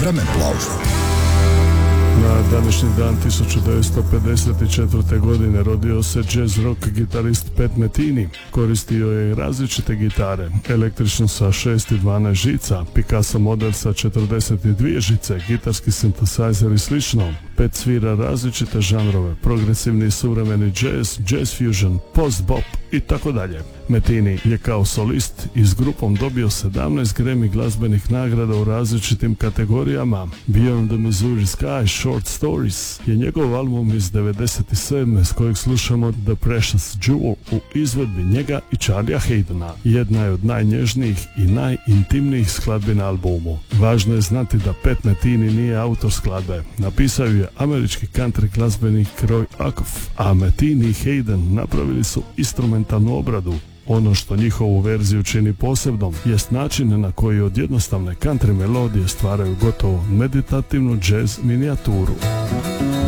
Vremeplauze. Na današnji dan 1954. godine rodio se jazz rock gitarist Pat Metheny. Koristio je različite gitare, električnu sa 6 i 12 žica, Picasso model sa 42 žice, gitarski synthesizer i slično. Pat svira različite žanrove, progresivni i suvremeni jazz, jazz fusion, post-bop i tako dalje. Metheny je kao solist i s grupom dobio 17 Grammy glazbenih nagrada u različitim kategorijama. Beyond the Missouri Sky, Short Stories je njegov album iz 97. s kojeg slušamo The Precious Jewel u izvedbi njega i Charlie'a Haydena. Jedna je od najnježnijih i najintimnijih skladbi na albumu. Važno je znati da Pat Metheny nije autor skladbe. Napisao je američki country glazbenik Roy Acuff, a Metheny i Hayden napravili su instrumentalnu obradu. Ono što njihovu verziju čini posebnom jest način na koji od jednostavne country melodije stvaraju gotovo meditativnu jazz minijaturu.